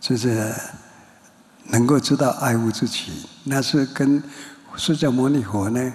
就是能够知道爱护自己，那是跟释迦牟尼佛呢，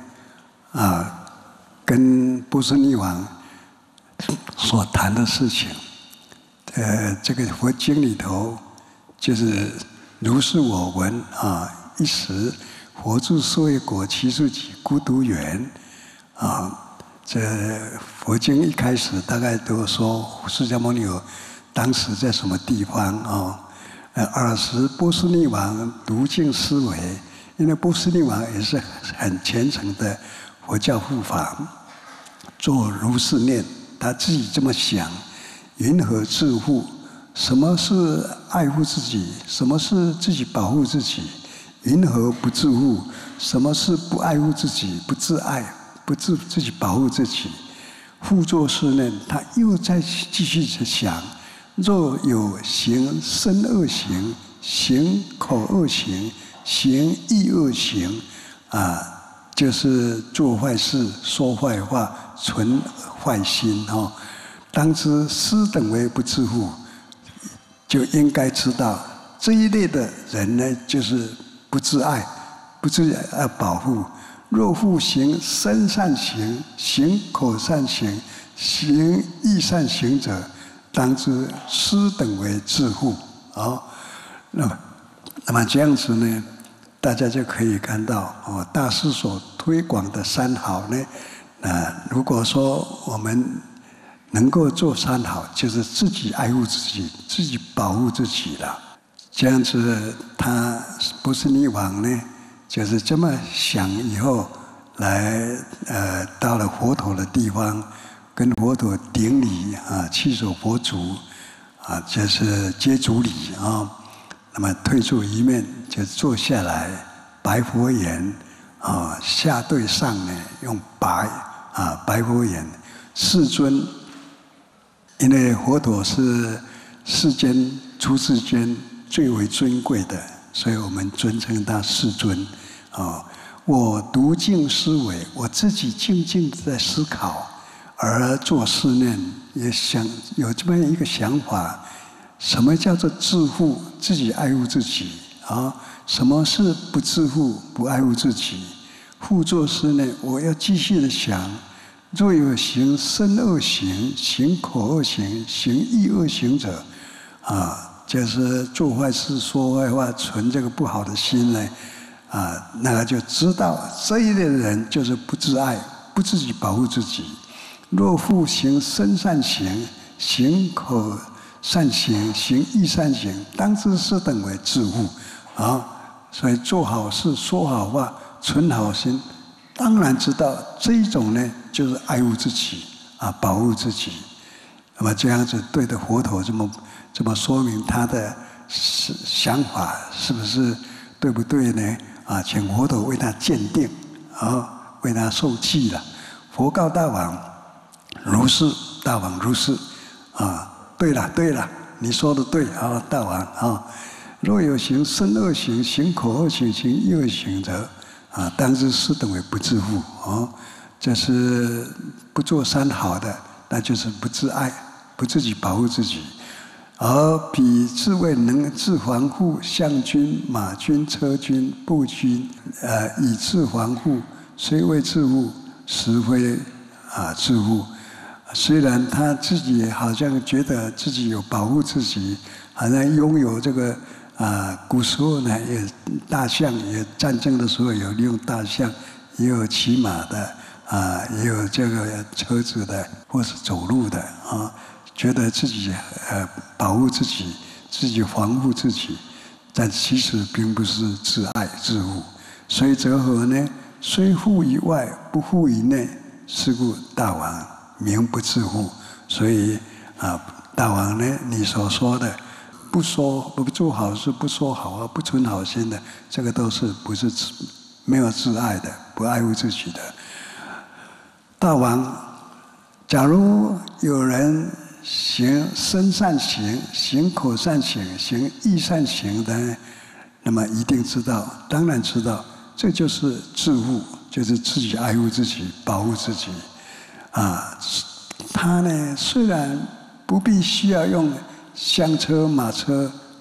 跟波斯匿王所谈的事情。这个佛经里头就是如是我闻一时佛住舍卫国祇树给孤独园这佛经一开始大概都说释迦牟尼佛当时在什么地方尔时波斯匿王读经思维，因为波斯匿王也是很虔诚的佛教护法，做如是念，他自己这么想：云何自护？什么是爱护自己？什么是自己保护自己？云何不自护？什么是不爱护自己？不自爱，不自己保护自己？复作是念，他又再继续去想。若有行身恶行，行口恶行，行意恶行，就是做坏事、说坏话、存坏心当知斯等为不自护，就应该知道这一类的人呢，就是不自爱，不自保护。若复行身善行，行口善行，行意善行者，当知斯等为自护那么这样子呢，大家就可以看到大师所推广的三好呢，如果说我们能够做三好，就是自己爱护自己，自己保护自己了。这样子，他波斯匿王呢，就是这么想以后，来到了佛陀的地方。跟佛陀顶礼稽首佛足就是接足礼那么退出一面，就坐下来白佛言下对上呢用白佛言，世尊，因为佛陀是出世间最为尊贵的，所以我们尊称他世尊我读经思维，我自己静静地在思考。而做思念，也想有这么一个想法：什么叫做自护？自己爱护自己什么是不自护、不爱护自己？复作思念，我要继续的想：若有行身恶行、行口恶行、行意恶行者，就是做坏事、说坏话、存这个不好的心呢，那个就知道这一类的人就是不自爱，不自己保护自己。若复行身善行，行口善行，行意善行，当知斯等为自护所以做好事、说好话、存好心，当然知道这一种呢，就是爱护自己保护自己。那么这样子对着佛陀这么说明他的想法，是不是对不对呢？请佛陀为他鉴定为他受记了。佛告大王。如是，大王如是对了，你说的对大王若有行身恶行、行口恶行、行意恶行者当知斯等为不自护这是不做三好的，那就是不自爱，不自己保护自己。而彼自谓能自防护，象军、马军、车军、步军以自防护，虽未自护，实非自护。虽然他自己好像觉得自己有保护自己，好像拥有这个古时候呢，也大象也战争的时候有利用大象，也有骑马的也有这个车子的，或是走路的觉得自己保护自己，自己防护自己，但其实并不是自爱自护。所以则何呢？虽护于外，不护于内，是故大王名不自护。所以大王呢，你所说的不做好事、不说好话、不存好心的，这个都是不是没有自爱的，不爱护自己的。大王，假如有人行身善行、行口善行、行意善行的，那么一定知道，当然知道，这就是自护，就是自己爱护自己、保护自己。他呢，虽然不必需要用香车、马车